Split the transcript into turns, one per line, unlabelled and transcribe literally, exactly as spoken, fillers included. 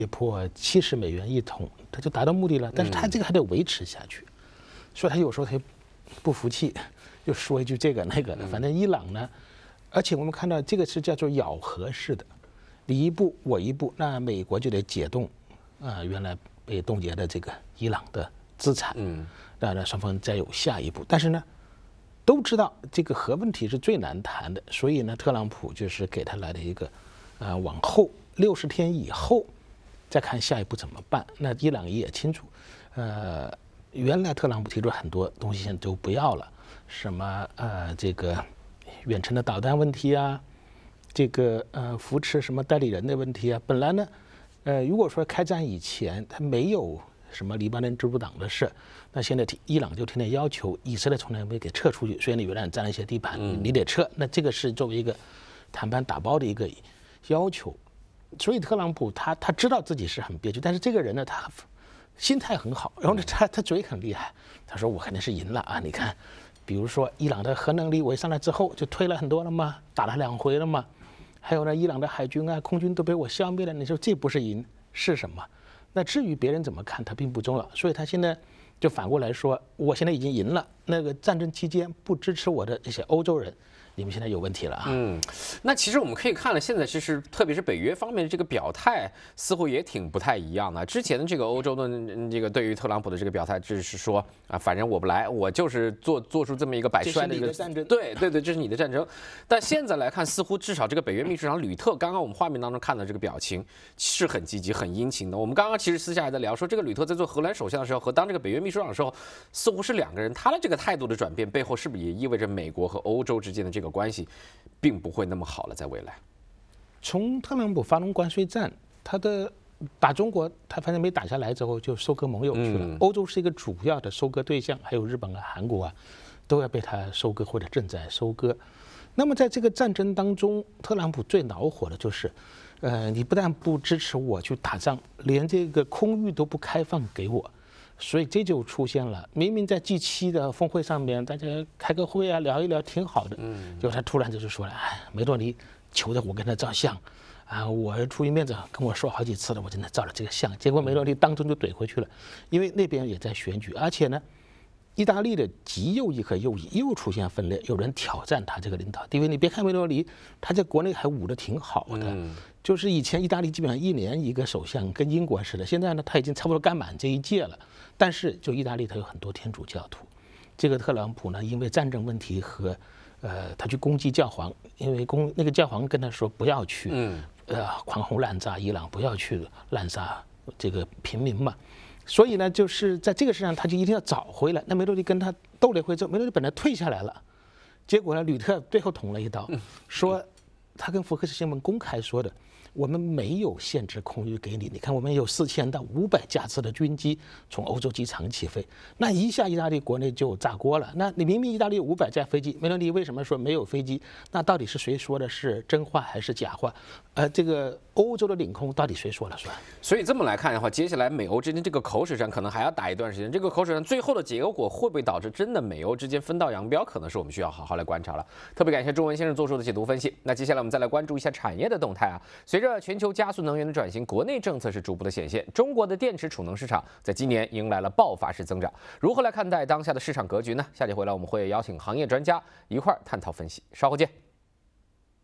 跌破七十美元一桶，它就达到目的了。但是它这个还得维持下去，所以他有时候他不服气，就说一句这个那个的。反正伊朗呢，而且我们看到这个是叫做咬合式的，你一步我一步，那美国就得解冻啊、呃、原来被冻结的这个伊朗的资产，嗯，当然双方再有下一步。但是呢，都知道这个核问题是最难谈的，所以呢，特朗普就是给他来了一个，呃，往后六十天以后再看下一步怎么办。那伊朗也清楚，呃，原来特朗普提出很多东西现在都不要了，什么呃这个远程的导弹问题啊，这个呃扶持什么代理人的问题啊，本来呢，呃如果说开战以前他没有什么黎巴嫩真主党的事，那现在伊朗就天天要求以色列从来没给撤出去，虽然你原来占了一些地盘，你得撤，那这个是作为一个谈判打包的一个要求。所以特朗普他他知道自己是很憋屈，但是这个人呢，他心态很好，然后呢，他他嘴很厉害，他说我肯定是赢了啊！你看，比如说伊朗的核能力我一上来之后就退了很多了嘛，打了两回了嘛，还有呢，伊朗的海军啊、空军都被我消灭了，你说这不是赢是什么？那至于别人怎么看，他并不重要，所以他现在就反过来说，我现在已经赢了，那个战争期间不支持我的这些欧洲人，你们现在有问题了啊。
嗯，那其实我们可以看了，现在其实特别是北约方面的这个表态，似乎也挺不太一样的。之前的这个欧洲的这个对于特朗普的这个表态，就是说啊，反正我不来，我就是做做出这么一个摆摔的一个
战争。
对对对，这是你的战争。但现在来看，似乎至少这个北约秘书长吕特，刚刚我们画面当中看到这个表情是很积极、很殷勤的。我们刚刚其实私下还在聊说，这个吕特在做荷兰首相的时候和当这个北约秘书长的时候，似乎是两个人。他的这个态度的转变背后，是不是也意味着美国和欧洲之间的这个关系并不会那么好了？在未来，
从特朗普发动关税战，他的打中国，他反正没打下来之后，就收割盟友去了。嗯、欧洲是一个主要的收割对象，还有日本啊、韩国啊，都要被他收割或者正在收割。那么在这个战争当中，特朗普最恼火的就是，呃，你不但不支持我去打仗，连这个空域都不开放给我。所以这就出现了，明明在 G 七 的峰会上面，大家开个会啊，聊一聊挺好的，嗯，结果他突然就是说了，哎，梅洛尼求着我跟他照相，啊，我出于面子跟我说好几次了，我真的照了这个相，结果梅洛尼当中就怼回去了，因为那边也在选举，而且呢，意大利的极右翼和右翼又出现分裂，有人挑战他这个领导地位。你别看梅洛尼，他在国内还舞得挺好的。嗯，就是以前意大利基本上一年一个首相，跟英国似的。现在呢，他已经差不多干满这一届了。但是就意大利，他有很多天主教徒。这个特朗普呢，因为战争问题和，呃，他去攻击教皇，因为攻那个教皇跟他说不要去，嗯，呃，狂轰滥炸伊朗，不要去滥杀这个平民嘛。所以呢，就是在这个事上，他就一定要找回来。那梅洛尼跟他斗了一回之后，梅洛尼本来退下来了，结果呢，吕特最后捅了一刀，说他跟福克斯新闻公开说的，我们没有限制空域给你。你看，我们有四千到五百架次的军机从欧洲机场起飞，那一下意大利国内就炸锅了。那你明明意大利有五百架飞机，梅洛尼为什么说没有飞机？那到底是谁说的是真话还是假话？呃，这个欧洲的领空到底谁说了算？
所以这么来看的话，接下来美欧之间这个口水战可能还要打一段时间。这个口水战最后的结果会不会导致真的美欧之间分道扬镳，可能是我们需要好好来观察了。特别感谢钟文先生做出的解读分析。那接下来我们再来关注一下产业的动态啊。随着全球加速能源的转型，国内政策是逐步的显现，中国的电池储能市场在今年迎来了爆发式增长。如何来看待当下的市场格局呢？下节回来我们会邀请行业专家一块儿探讨分析。稍后见。